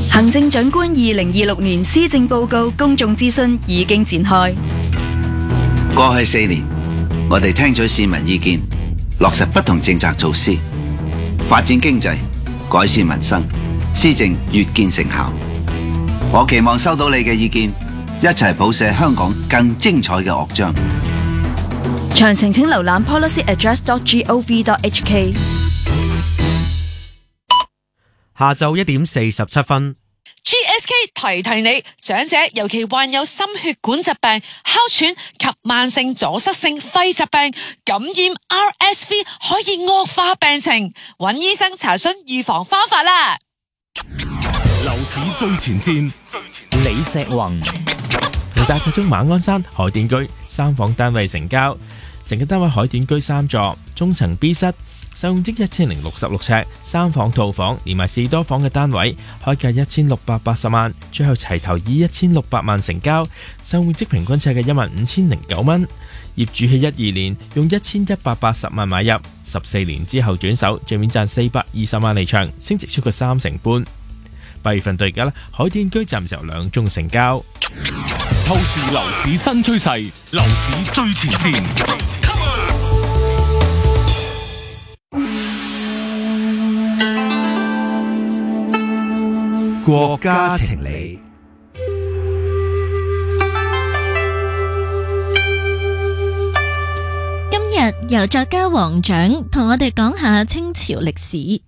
行政長官2026年施政報告公眾諮詢已經展開。 過去4年，我哋聽取市民意見，落實不同政策措施，發展經濟，改善民生，施政越見成效。我期望收到你嘅意見，一齊譜寫香港更精彩嘅樂章。 詳情請瀏覽 policyaddress.gov.hk。 下晝1點47分。 GSK 提你，長者尤其患有心血管疾病、哮喘及慢性阻塞性肺疾病，感染 RSV 可以惡化病情，揾醫生查詢預防方法啦。 樓市最前線， 李石宏。 大埔中馬鞍山海淀居3房單位成交，成個單位海淀居3座，中層 B 室，實用積1066尺，3房套房連埋4多房嘅單位，開價1680萬，最後齊頭以1600萬成交，實用面積平均尺嘅15009蚊。業主喺12年用1180萬買入，14年之後轉手，最面賺420萬離場，升值超過3成半。8月份到而家，海淀居暫時有2宗成交。 透視樓市新趨勢，樓市最前線。 國家情理， 今日由作家黃獎同我哋講下清朝歷史。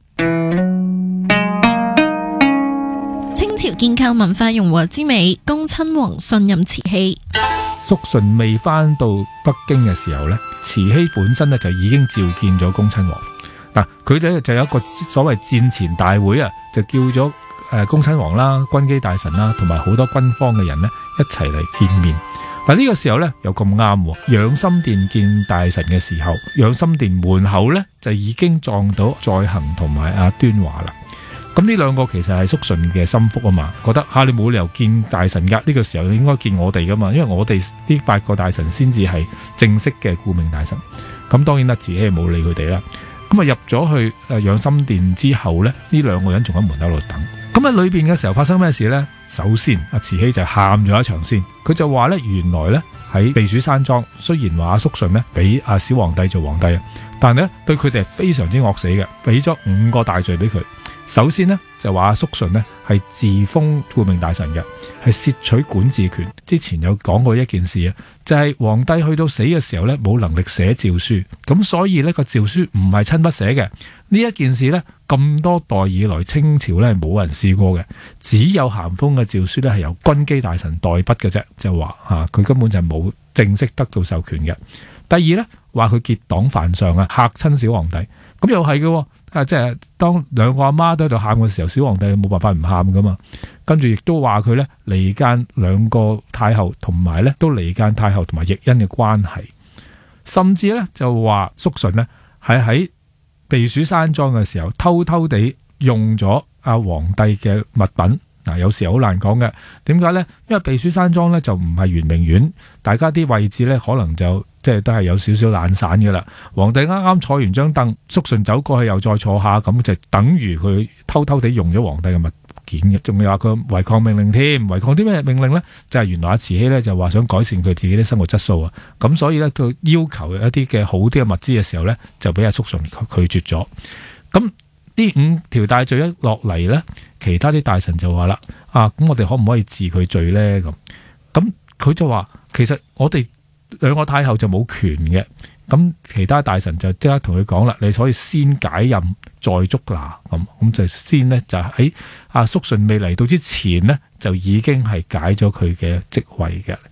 清朝建構文化融和之美，恭親王信任慈禧。 肅順未翻到北京嘅時候呢，慈禧本身呢就已經召見咗恭親王。嗱，佢哋就有一個所謂戰前大會啊，就叫咗恭親王啦、軍機大臣啦，同埋好多軍方嘅人呢一齊嚟見面。嗱，呢個時候呢又咁啱，養心殿見大臣嘅時候，養心殿門口呢就已經撞到載衡同埋阿端華啦。咁呢兩個其實係肅順嘅心腹啊嘛，覺得你冇理由見大臣噶，呢個時候你應該見我哋噶嘛，因為我哋呢8個大臣先至係正式嘅顧命大臣。咁當然啦，慈禧冇理佢哋啦。咁啊入咗去養心殿之後呢，呢兩個人仲喺門口度等。咁喺裏邊嘅時候發生咩事呢？首先阿慈禧就喊咗一場先，佢就話呢，原來呢喺避暑山莊，雖然話阿肅順呢俾阿小皇帝做皇帝，但係呢對佢哋係非常之惡死嘅，俾咗5個大罪俾佢。首先呢，就話阿肅順呢係自封顧命大臣嘅，係竊取管治權。之前有講過一件事啊，就係皇帝去到死嘅時候呢，冇能力寫詔書，咁所以呢個詔書唔係親筆寫嘅。呢一件事呢，咁多代以來清朝呢冇人試過嘅，只有咸豐嘅詔書呢係由軍機大臣代筆嘅啫，就話佢根本就冇正式得到授權嘅。第二呢，話佢結黨犯上啊，嚇親小皇帝，咁又係嘅。即係當兩個阿媽都喺度喊嘅時候，小皇帝冇辦法唔喊噶嘛。跟住亦都話佢呢離間2個太后，同埋呢都離間太后同埋奕欣嘅關係，甚至呢就話肅順呢係喺避暑山莊嘅時候偷偷地用咗阿皇帝嘅物品。有時好難講嘅，點解呢？因為避暑山莊呢就唔係圓明園，大家啲位置呢可能就即係都係有少少懶散嘅啦。皇帝啱啱坐完張凳，肅順走過去又再坐下，咁就等於佢偷偷地用咗皇帝嘅物件嘅。仲有話佢違抗命令添，違抗啲咩命令呢？就係原來阿慈禧呢就話想改善佢自己啲生活質素啊，咁所以呢，佢要求一啲嘅好啲嘅物資嘅時候呢，就俾阿肅順拒絕咗。咁呢5條大罪一落嚟呢，其他啲大臣就話啦，咁我哋可唔可以治佢罪呢？咁佢就話，其實我哋2個太后就冇權嘅。咁其他大臣就即刻同佢講啦，你可以先解任再捉拿。咁就先呢，就喺阿肅順未嚟到之前呢，就已經係解咗佢嘅職位嘅。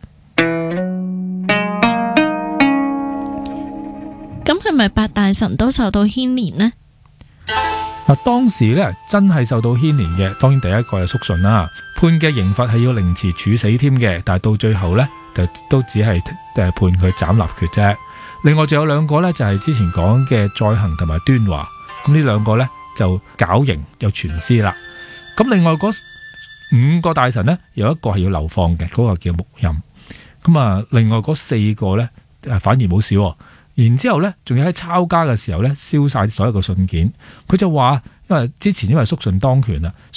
咁係咪8大臣都受到牽連呢？ 當時咧真係受到牽連嘅，當然第一個係肅順啦，判嘅刑罰係要凌遲處死添嘅，但係到最後咧就都只係判佢斬立決啫。另外仲有2個咧就係之前講嘅載衡同埋端華，咁呢2個咧就絞刑有全屍啦。咁另外嗰5個大臣咧有一個係要流放嘅，嗰個叫穆任。咁啊，另外嗰4個咧反而冇事。然之後咧，仲要喺抄家嘅時候咧，燒晒所有嘅信件。佢就話，因為肅順當權啦，